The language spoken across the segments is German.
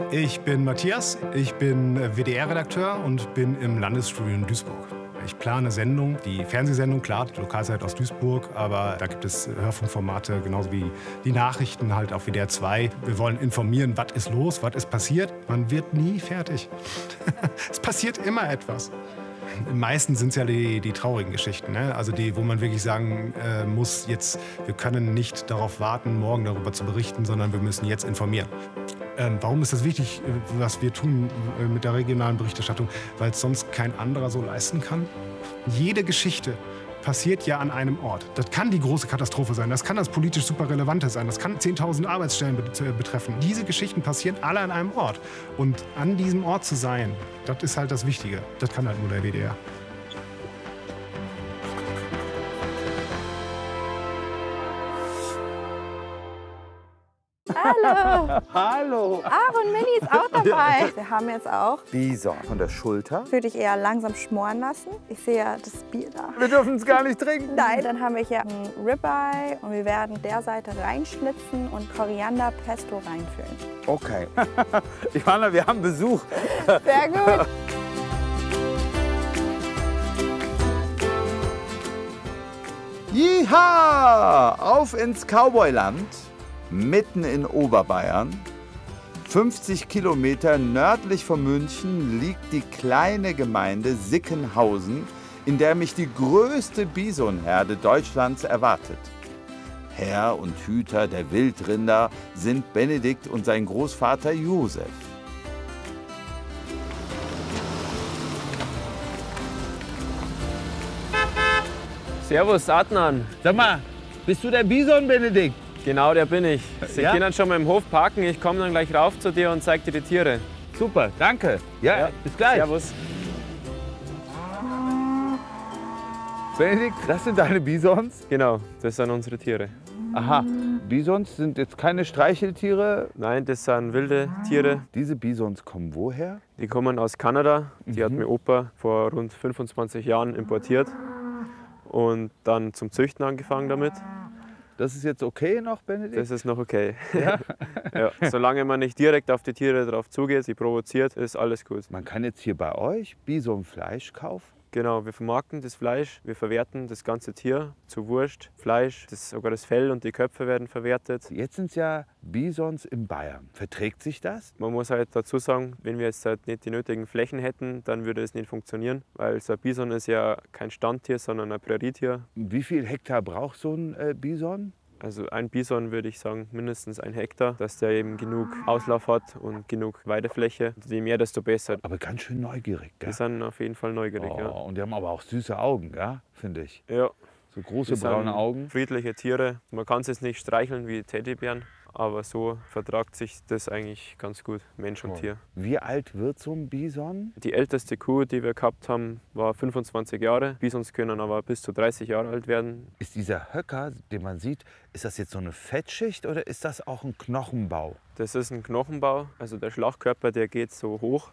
Ich bin Matthias, ich bin WDR-Redakteur und bin im Landesstudio in Duisburg. Ich plane Sendungen, die Fernsehsendung, klar, die Lokalzeit aus Duisburg, aber da gibt es Hörfunkformate, genauso wie die Nachrichten halt auf WDR 2. Wir wollen informieren, was ist los, was ist passiert. Man wird nie fertig. Es passiert immer etwas. Meistens sind es ja die traurigen Geschichten, ne? Also die, wo man wirklich sagen muss, jetzt, wir können nicht darauf warten, morgen darüber zu berichten, sondern wir müssen jetzt informieren. Warum ist das wichtig, was wir tun mit der regionalen Berichterstattung? Weil es sonst kein anderer so leisten kann. Jede Geschichte passiert ja an einem Ort. Das kann die große Katastrophe sein, das kann das politisch super Relevante sein, das kann 10.000 Arbeitsstellen betreffen. Diese Geschichten passieren alle an einem Ort. Und an diesem Ort zu sein, das ist halt das Wichtige. Das kann halt nur der WDR. Hallo! Hallo! Aaron Milli ist auch dabei. Wir haben jetzt auch. Bison von der Schulter. Würde ich eher langsam schmoren lassen. Ich sehe ja das Bier da. Wir dürfen es gar nicht trinken. Nein, dann haben wir hier ein Ribeye und wir werden der Seite reinschlitzen und Koriander-Pesto reinfüllen. Okay. Johanna, wir haben Besuch. Sehr gut. Jiha! Auf ins Cowboyland. Mitten in Oberbayern. 50 Kilometer nördlich von München liegt die kleine Gemeinde Sickenhausen, in der mich die größte Bisonherde Deutschlands erwartet. Herr und Hüter der Wildrinder sind Benedikt und sein Großvater Josef. Servus, Adnan. Sag mal, bist du der Bison, Benedikt? Genau, der bin ich. Sie Ja? können schon mal im Hof parken. Ich komme dann gleich rauf zu dir und zeig dir die Tiere. Super, danke. Ja, bis gleich. Servus. Benedikt, das sind deine Bisons? Genau, das sind unsere Tiere. Aha, Bisons sind jetzt keine Streicheltiere. Nein, das sind wilde Tiere. Diese Bisons kommen woher? Die kommen aus Kanada. Die hat mir Opa vor rund 25 Jahren importiert und dann zum Züchten angefangen damit. Das ist jetzt okay noch, Benedikt? Das ist noch okay. Ja? Ja, solange man nicht direkt auf die Tiere drauf zugeht, sie provoziert, ist alles gut. Man kann jetzt hier bei euch Bisonfleisch kaufen? Genau, wir vermarkten das Fleisch, wir verwerten das ganze Tier zu Wurst, Fleisch, sogar das Fell und die Köpfe werden verwertet. Jetzt sind es ja Bisons in Bayern. Verträgt sich das? Man muss halt dazu sagen, wenn wir jetzt halt nicht die nötigen Flächen hätten, dann würde es nicht funktionieren, weil so ein Bison ist ja kein Standtier, sondern ein Prärietier. Wie viel Hektar braucht so ein Bison? Also ein Bison würde ich sagen mindestens 1 Hektar, dass der eben genug Auslauf hat und genug Weidefläche. Je mehr, desto besser. Aber ganz schön neugierig, Die gell? sind auf jeden Fall neugierig, ja. Und die haben aber auch süße Augen, gell? Finde ich. Ja, So große die sind braune Augen. friedliche Tiere. Man kann es jetzt nicht streicheln wie Teddybären, aber so vertragt sich das eigentlich ganz gut, Mensch und Tier. Wie alt wird so ein Bison? Die älteste Kuh, die wir gehabt haben, war 25 Jahre. Bisons können aber bis zu 30 Jahre alt werden. Ist dieser Höcker, den man sieht, ist das jetzt so eine Fettschicht oder ist das auch ein Knochenbau? Das ist ein Knochenbau, also der Schlachtkörper, der geht so hoch.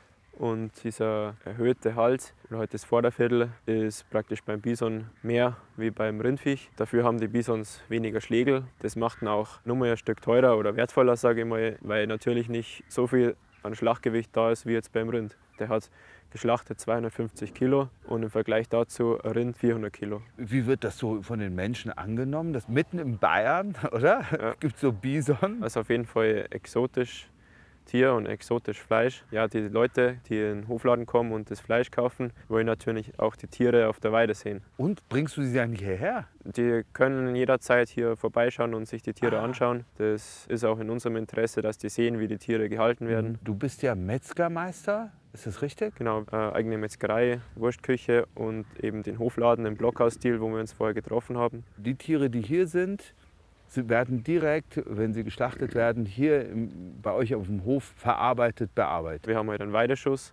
Und dieser erhöhte Hals oder halt das Vorderviertel ist praktisch beim Bison mehr wie beim Rindviech. Dafür haben die Bisons weniger Schlägel. Das macht ihn auch nur mal ein Stück teurer oder wertvoller, sage ich mal, weil natürlich nicht so viel an Schlachtgewicht da ist wie jetzt beim Rind. Der hat geschlachtet 250 Kilo und im Vergleich dazu ein Rind 400 Kilo. Wie wird das so von den Menschen angenommen? Das mitten in Bayern, oder? Ja. Gibt es so Bison? Also auf jeden Fall exotisch Tier und exotisch Fleisch. Ja, die Leute, die in den Hofladen kommen und das Fleisch kaufen, wollen natürlich auch die Tiere auf der Weide sehen. Und bringst du sie dann hierher? Die können jederzeit hier vorbeischauen und sich die Tiere anschauen. Das ist auch in unserem Interesse, dass die sehen, wie die Tiere gehalten werden. Du bist ja Metzgermeister, ist das richtig? Genau, eigene Metzgerei, Wurstküche und eben den Hofladen im Blockhausstil, wo wir uns vorher getroffen haben. Die Tiere, die hier sind, sie werden direkt, wenn sie geschlachtet werden, hier bei euch auf dem Hof verarbeitet, bearbeitet. Wir haben halt einen Weideschuss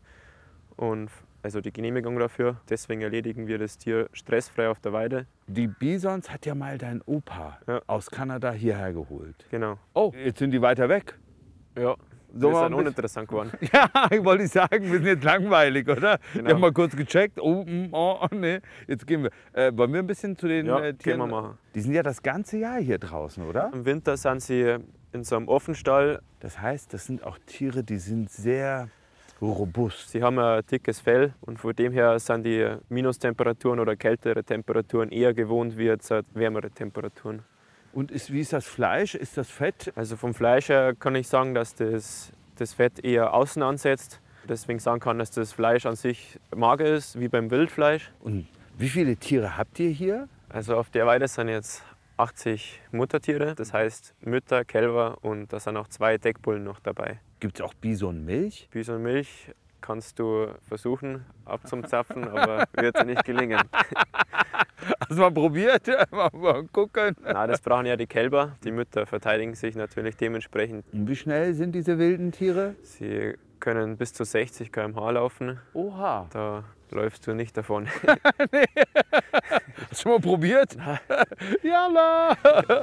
und also die Genehmigung dafür. Deswegen erledigen wir das Tier stressfrei auf der Weide. Die Bisons hat ja mal dein Opa aus Kanada hierher geholt. Genau. Oh, jetzt sind die weiter weg. Ja, So das ist mal dann ein uninteressant geworden. Ja, ich wollte sagen, wir sind jetzt langweilig, oder? Genau. Wir haben mal kurz gecheckt. Oh, nee, jetzt gehen wir. Wollen wir ein bisschen zu den Ja, Tieren? können wir machen. Die sind ja das ganze Jahr hier draußen, oder? Im Winter sind sie in so einem Offenstall. Das heißt, das sind auch Tiere, die sind sehr robust. Sie haben ein dickes Fell und von dem her sind die Minustemperaturen oder kältere Temperaturen eher gewohnt wie jetzt wärmere Temperaturen. Und wie ist das Fleisch? Ist das Fett? Also vom Fleisch her kann ich sagen, dass das Fett eher außen ansetzt. Deswegen sagen kann, dass das Fleisch an sich mager ist, wie beim Wildfleisch. Und wie viele Tiere habt ihr hier? Also auf der Weide sind jetzt 80 Muttertiere, das heißt Mütter, Kälber und da sind auch 2 Deckbullen noch dabei. Gibt es auch Bisonmilch? Bisonmilch kannst du versuchen abzuzapfen, aber wird dir nicht gelingen. Hast du mal probiert? Mal gucken. Na, das brauchen ja die Kälber. Die Mütter verteidigen sich natürlich dementsprechend. Und wie schnell sind diese wilden Tiere? Sie können bis zu 60 km/h laufen. Oha. Da läufst du nicht davon. Nee. Hast du mal probiert? Jalla!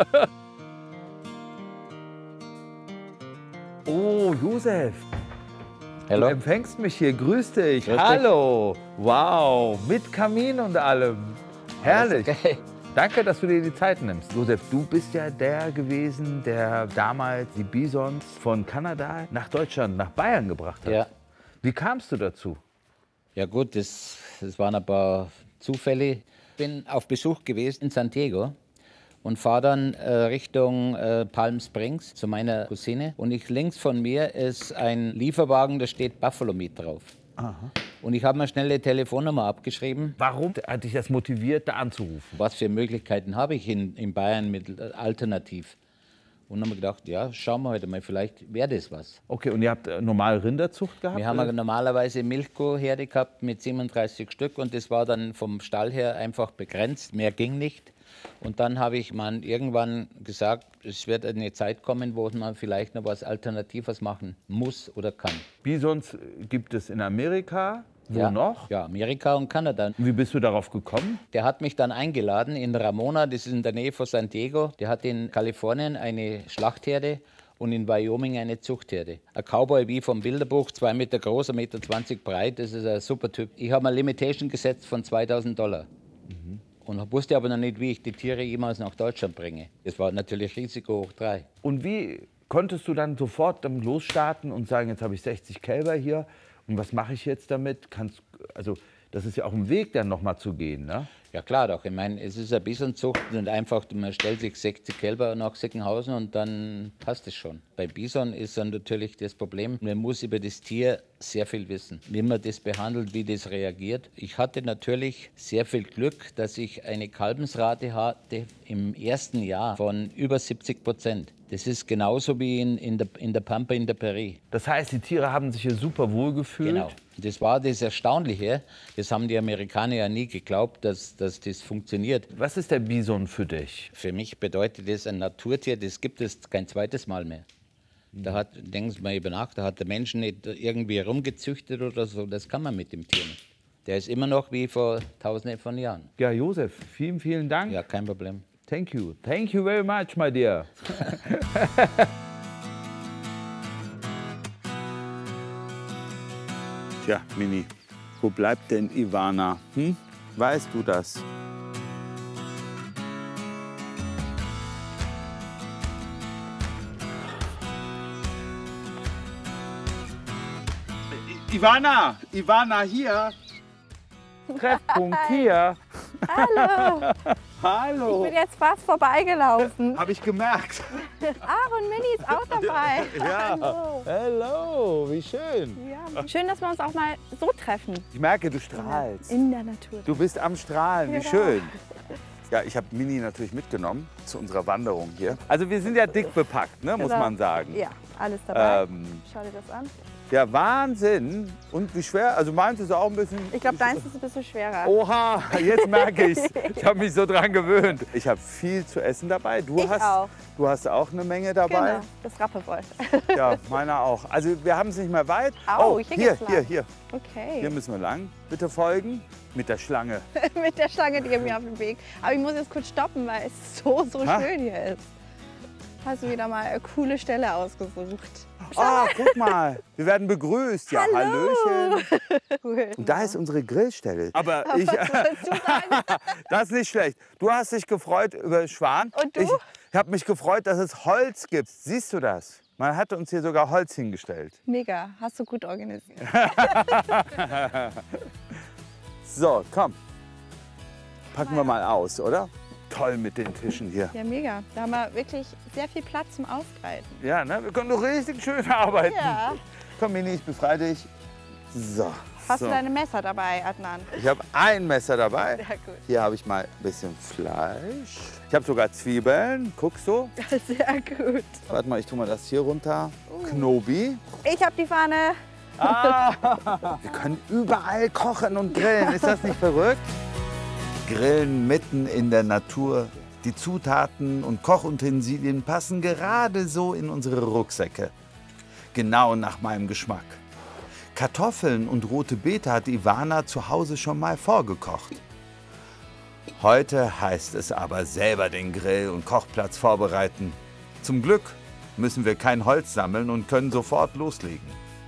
Oh, Josef. Hallo. Du empfängst mich hier. Grüß dich. Grüß dich. Hallo. Wow. Mit Kamin und allem. Herrlich. Okay. Danke, dass du dir die Zeit nimmst. Josef, du bist ja der gewesen, der damals die Bisons von Kanada nach Deutschland, nach Bayern gebracht hat. Ja. Wie kamst du dazu? Ja gut, das waren ein paar Zufälle. Ich bin auf Besuch gewesen in San Diego und fahre dann Richtung Palm Springs zu meiner Cousine. Und links von mir ist ein Lieferwagen, da steht Buffalo Meat drauf. Aha. Und ich habe mir schnell eine Telefonnummer abgeschrieben. Warum hat dich das motiviert, da anzurufen? Was für Möglichkeiten habe ich in Bayern mit alternativ? Und dann haben wir gedacht, ja, schauen wir heute mal, vielleicht wäre das was. Okay, und ihr habt normal Rinderzucht gehabt? Wir haben normalerweise Milchkuhherde gehabt mit 37 Stück und das war dann vom Stall her einfach begrenzt, mehr ging nicht. Und dann habe ich man irgendwann gesagt, es wird eine Zeit kommen, wo man vielleicht noch was Alternatives machen muss oder kann. Bisons gibt es in Amerika. Wo Ja. noch? Ja, Amerika und Kanada. Wie bist du darauf gekommen? Der hat mich dann eingeladen in Ramona, das ist in der Nähe von San Diego. Der hat in Kalifornien eine Schlachtherde und in Wyoming eine Zuchtherde. Ein Cowboy wie vom Bilderbuch, 2 Meter groß, 1,20 Meter breit, das ist ein super Typ. Ich habe eine Limitation gesetzt von $2.000. Und wusste aber noch nicht, wie ich die Tiere jemals nach Deutschland bringe. Das war natürlich Risiko hoch 3. Und wie konntest du dann sofort dann losstarten und sagen, jetzt habe ich 60 Kälber hier und was mache ich jetzt damit? Also das ist ja auch ein Weg, dann nochmal zu gehen, ne? Ja klar doch, ich meine, es ist ein Bisonzucht und einfach, man stellt sich 60 Kälber nach Sickenhausen und dann passt es schon. Bei Bison ist dann natürlich das Problem, man muss über das Tier sehr viel wissen, wie man das behandelt, wie das reagiert. Ich hatte natürlich sehr viel Glück, dass ich eine Kalbensrate hatte im ersten Jahr von über 70%. Das ist genauso wie in der Pampa in der Prärie. Das heißt, die Tiere haben sich hier super wohl gefühlt. Genau. Das war das Erstaunliche. Das haben die Amerikaner ja nie geglaubt, dass das funktioniert. Was ist der Bison für dich? Für mich bedeutet das ein Naturtier, das gibt es kein zweites Mal mehr. Da denken Sie mal über nach, da hat der Mensch nicht irgendwie rumgezüchtet oder so, das kann man mit dem Tier nicht. Der ist immer noch wie vor Tausenden von Jahren. Ja, Josef, vielen, vielen Dank. Ja, kein Problem. Thank you. Thank you very much, my dear. Tja, Mini, wo bleibt denn Ivana? Weißt du das? Ivana hier. Treffpunkt hier. Hallo, Hallo. ich bin jetzt fast vorbeigelaufen. Habe ich gemerkt. Aaron Mini ist auch dabei. Ja. Hallo. Hello, wie schön. Ja, schön, dass wir uns auch mal so treffen. Ich merke, du strahlst. In der Natur. Du bist am Strahlen, wie Genau. schön. Ja, ich habe Mini natürlich mitgenommen zu unserer Wanderung hier. Also wir sind ja dick bepackt, ne, muss Genau. man sagen. Ja, alles dabei. Schau dir das an. Ja, Wahnsinn. Und wie schwer? Also meins ist auch ein bisschen... Ich glaube, deins ist ein bisschen schwerer. Oha, jetzt merke ich's. Ich habe mich so dran gewöhnt. Ich habe viel zu essen dabei. Du Ich auch. Du hast auch eine Menge dabei. Genau, das Rappewold. Ja, meiner auch. Also wir haben es nicht mehr weit. Au, oh, hier hier, geht's lang. hier. Okay. Hier müssen wir lang. Bitte folgen. Mit der Schlange. Mit der Schlange, die mir auf dem Weg. Aber ich muss jetzt kurz stoppen, weil es so Ha? schön hier ist. Hast du wieder mal eine coole Stelle ausgesucht. Oh, guck mal. Wir werden begrüßt. Ja, Hallo. Hallöchen. Cool. Und da ist unsere Grillstelle. Aber ich, Was sollst du sagen? das ist nicht schlecht. Du hast dich gefreut über Schwan. Und du? Ich habe mich gefreut, dass es Holz gibt. Siehst du das? Man hat uns hier sogar Holz hingestellt. Mega, hast du gut organisiert. So, komm. Packen wir mal aus, oder? Toll mit den Tischen hier. Ja, mega. Da haben wir wirklich sehr viel Platz zum Ausbreiten. Ja, ne? Wir können doch richtig schön arbeiten. Ja. Komm, Mini, ich befreie dich. So. Hast so. du deine Messer dabei, Adnan? Ich habe ein Messer dabei. Sehr gut. Hier habe ich mal ein bisschen Fleisch. Ich habe sogar Zwiebeln. Guckst du? Sehr gut. Warte mal, ich tue mal das hier runter. Knobi. Ich habe die Pfanne. Wir können überall kochen und grillen. Ist das nicht verrückt? Grillen mitten in der Natur. Die Zutaten und Kochutensilien passen gerade so in unsere Rucksäcke. Genau nach meinem Geschmack. Kartoffeln und rote Beete hat Ivana zu Hause schon mal vorgekocht. Heute heißt es aber selber den Grill und Kochplatz vorbereiten. Zum Glück müssen wir kein Holz sammeln und können sofort loslegen.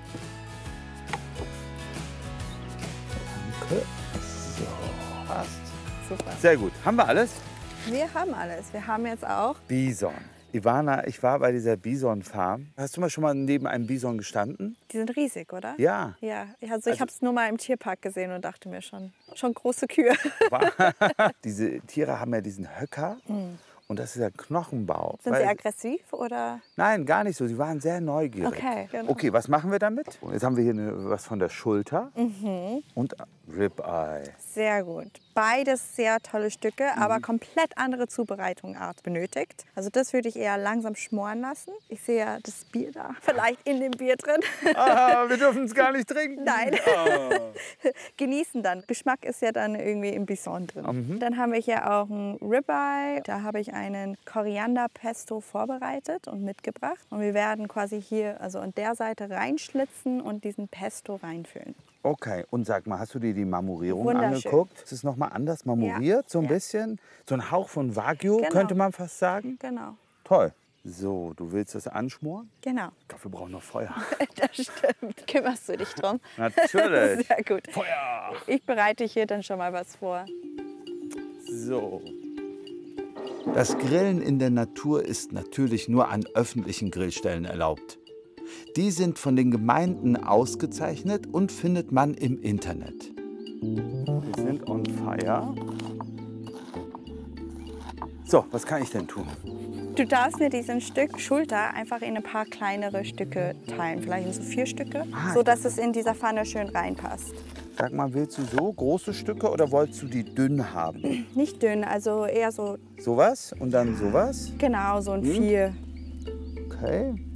Danke. So, passt. Super. Sehr gut. Haben wir alles? Wir haben alles. Wir haben jetzt auch. Bison. Ivana, ich war bei dieser Bison-Farm. Hast du mal schon mal neben einem Bison gestanden? Die sind riesig, oder? Ja. Ja, also ich habe es nur mal im Tierpark gesehen und dachte mir schon große Kühe. Diese Tiere haben ja diesen Höcker und das ist der Knochenbau. Sind sie aggressiv oder? Nein, gar nicht so. Sie waren sehr neugierig. Okay, genau. Okay, was machen wir damit? Jetzt haben wir hier was von der Schulter und Ribeye. Sehr gut. Beides sehr tolle Stücke, aber komplett andere Zubereitungsart benötigt. Also das würde ich eher langsam schmoren lassen. Ich sehe ja das Bier da, vielleicht in dem Bier drin. Ah, wir dürfen es gar nicht trinken. Nein. Genießen dann. Geschmack ist ja dann irgendwie im Bison drin. Dann haben wir hier auch ein Ribeye. Da habe ich einen Korianderpesto vorbereitet und mitgebracht. Und wir werden quasi hier, also an der Seite reinschlitzen und diesen Pesto reinfüllen. Okay, und sag mal, hast du dir die Marmorierung Wunderschön. angeguckt? Ist es noch mal anders marmoriert, so ein Ja. bisschen? So ein Hauch von Wagyu, Genau. könnte man fast sagen? Genau. Toll. So, du willst das anschmoren? Genau. Ich glaube, wir brauchen noch Feuer. Das stimmt. Kümmerst du dich drum? Natürlich. Sehr gut. Feuer! Ich bereite hier dann schon mal was vor. So. Das Grillen in der Natur ist natürlich nur an öffentlichen Grillstellen erlaubt. Die sind von den Gemeinden ausgezeichnet und findet man im Internet. Wir sind on fire. So, was kann ich denn tun? Du darfst mir diesen Stück Schulter einfach in ein paar kleinere Stücke teilen. Vielleicht in so 4 Stücke, so dass es in dieser Pfanne schön reinpasst. Sag mal, willst du so große Stücke oder wolltest du die dünn haben? Nicht dünn, also eher so, Sowas und dann sowas? genau, so ein 4. Okay.